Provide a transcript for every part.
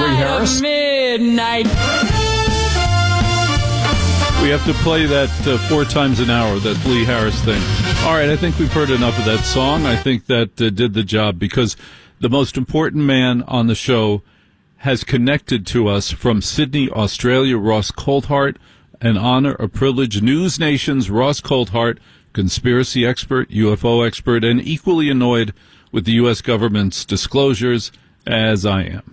Lee Harris. Midnight. We have to play that 4 times an hour, that Lee Harris thing. All right, I think we've heard enough of that song. I think that did the job, because the most important man on the show has connected to us from Sydney, Australia, Ross Coulthart. An honor, a privilege. News Nation's Ross Coulthart, conspiracy expert, UFO expert, and equally annoyed with the U.S. government's disclosures as I am.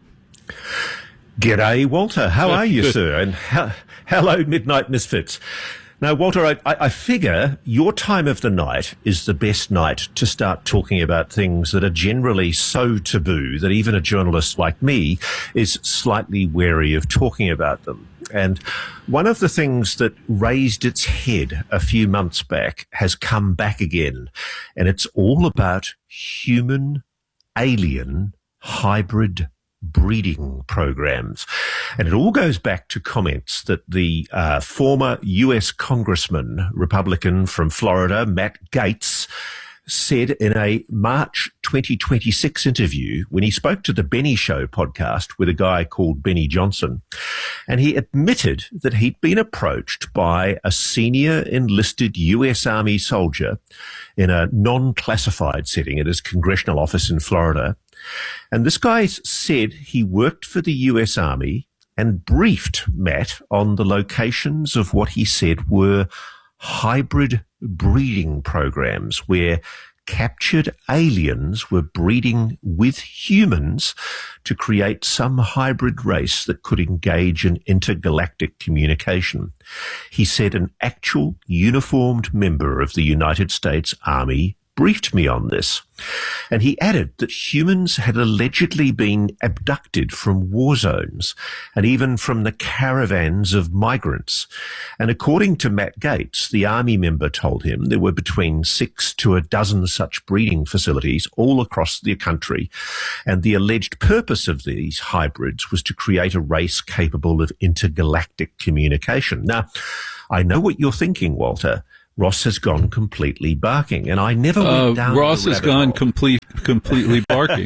G'day, Walter. How are you, sir? And hello, Midnight Misfits. Now, Walter, I figure your time of the night is the best night to start talking about things that are generally so taboo that even a journalist like me is slightly wary of talking about them. And one of the things that raised its head a few months back has come back again, and it's all about human-alien hybrid breeding programs. And it all goes back to comments that the former US Congressman, Republican from Florida, Matt Gaetz, said in a March 2026 interview when he spoke to the Benny Show podcast with a guy called Benny Johnson. And he admitted that he'd been approached by a senior enlisted US Army soldier in a non-classified setting at his congressional office in Florida. And this guy said he worked for the US Army and briefed Matt on the locations of what he said were hybrid breeding programs where captured aliens were breeding with humans to create some hybrid race that could engage in intergalactic communication. He said an actual uniformed member of the United States Army briefed me on this. And he added that humans had allegedly been abducted from war zones and even from the caravans of migrants. And according to Matt Gaetz, the Army member told him there were between 6 to a dozen such breeding facilities all across the country. And the alleged purpose of these hybrids was to create a race capable of intergalactic communication. Now, I know what you're thinking, Walter. Ross has gone completely barking, and I never went down Ross has gone completely barking.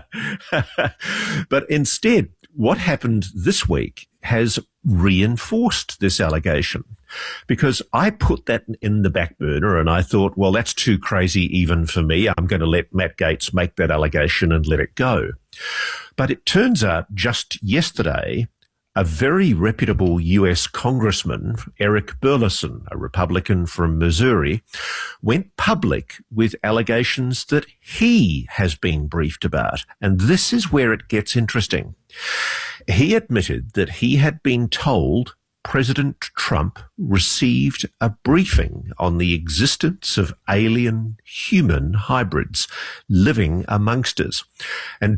But instead, what happened this week has reinforced this allegation, because I put that in the back burner and I thought, well, that's too crazy even for me. I'm going to let Matt Gaetz make that allegation and let it go. But it turns out just yesterday, a very reputable US Congressman, Eric Burleson, a Republican from Missouri, went public with allegations that he has been briefed about. And this is where it gets interesting. He admitted that he had been told President Trump received a briefing on the existence of alien human hybrids living amongst us. And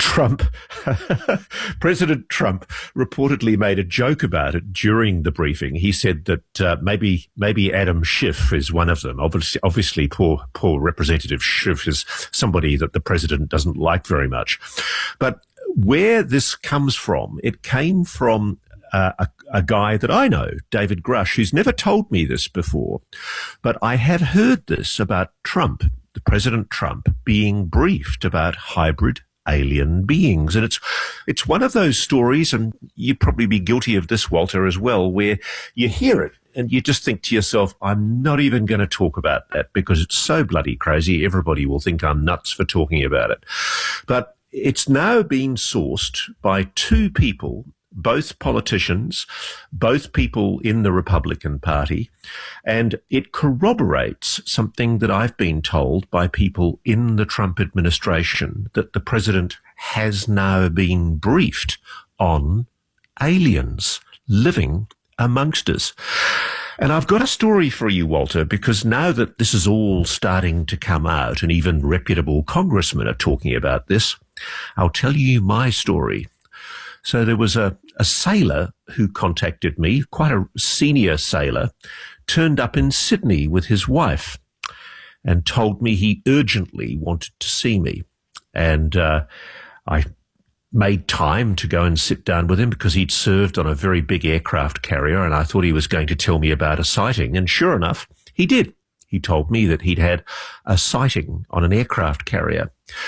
President Trump reportedly made a joke about it during the briefing. He said that maybe Adam Schiff is one of them. Obviously, poor Representative Schiff is somebody that the president doesn't like very much. But where this comes from, it came from a guy that I know, David Grush, who's never told me this before, but I have heard this about Trump, the President Trump, being briefed about hybrid alien beings. And it's one of those stories, and you'd probably be guilty of this, Walter, as well, where you hear it and you just think to yourself, I'm not even going to talk about that because it's so bloody crazy. Everybody will think I'm nuts for talking about it. But it's now been sourced by two people, both politicians, both people in the Republican Party, and it corroborates something that I've been told by people in the Trump administration, that the president has now been briefed on aliens living amongst us. And I've got a story for you, Walter, because now that this is all starting to come out and even reputable congressmen are talking about this, I'll tell you my story. So there was a sailor who contacted me, quite a senior sailor, turned up in Sydney with his wife and told me he urgently wanted to see me. And I made time to go and sit down with him because he'd served on a very big aircraft carrier, and I thought he was going to tell me about a sighting. And sure enough, he did. He told me that he'd had a sighting on an aircraft carrier.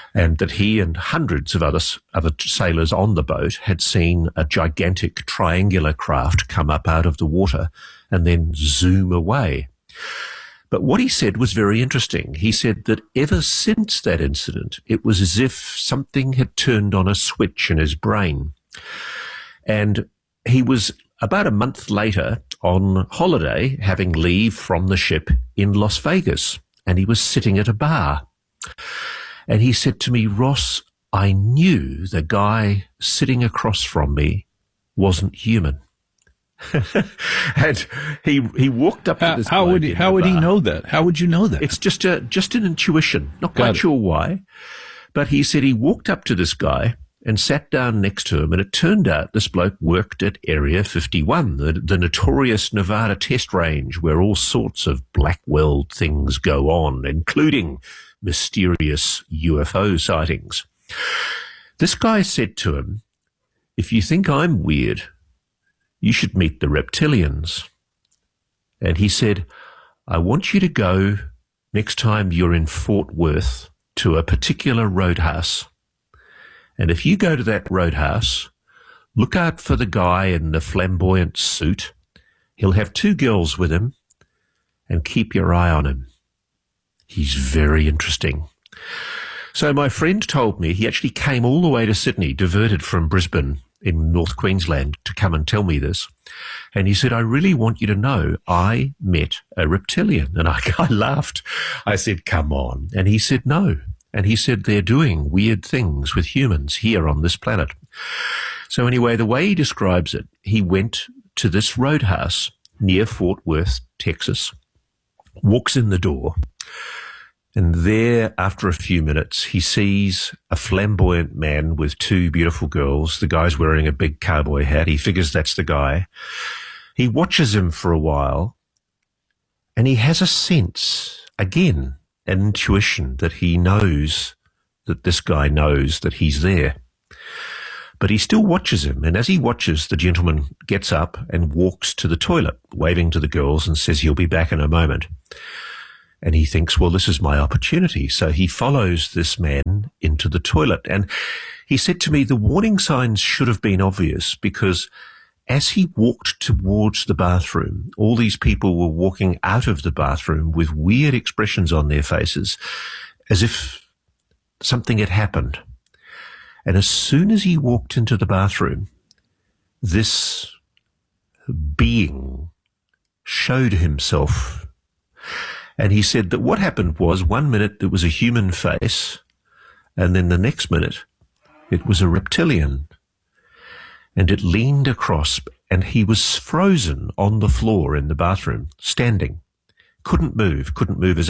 and that he and hundreds of other sailors on the boat had seen a gigantic triangular craft come up out of the water and then zoom away. But what he said was very interesting. He said that ever since that incident, it was as if something had turned on a switch in his brain. And he was about a month later on holiday, having leave from the ship in Las Vegas, and he was sitting at a bar. And he said to me, Ross, I knew the guy sitting across from me wasn't human. And he walked up to this. How would he know that? How would you know that? It's just an intuition. Not quite sure why, but he said he walked up to this guy and sat down next to him, and it turned out this bloke worked at Area 51, the notorious Nevada test range where all sorts of black world things go on, including mysterious UFO sightings. This guy said to him, if you think I'm weird, you should meet the reptilians. And he said, I want you to go next time you're in Fort Worth to a particular roadhouse. And if you go to that roadhouse, look out for the guy in the flamboyant suit. He'll have 2 girls with him, and keep your eye on him. He's very interesting. So my friend told me he actually came all the way to Sydney, diverted from Brisbane in North Queensland, to come and tell me this. And he said, I really want you to know I met a reptilian. And I laughed. I said, come on. And he said, no. And he said, they're doing weird things with humans here on this planet. So anyway, the way he describes it, he went to this roadhouse near Fort Worth, Texas, walks in the door, and there, after a few minutes, he sees a flamboyant man with 2 beautiful girls. The guy's wearing a big cowboy hat. He figures that's the guy. He watches him for a while, and he has a sense, again, an intuition that he knows that this guy knows that he's there. But he still watches him, and as he watches, the gentleman gets up and walks to the toilet, waving to the girls and says he'll be back in a moment. And he thinks, well, this is my opportunity. So he follows this man into the toilet. And he said to me, the warning signs should have been obvious, because as he walked towards the bathroom, all these people were walking out of the bathroom with weird expressions on their faces, as if something had happened. And as soon as he walked into the bathroom, this being showed himself. And he said that what happened was, 1 minute there was a human face, and then the next minute it was a reptilian. And it leaned across, and he was frozen on the floor in the bathroom, standing. Couldn't move his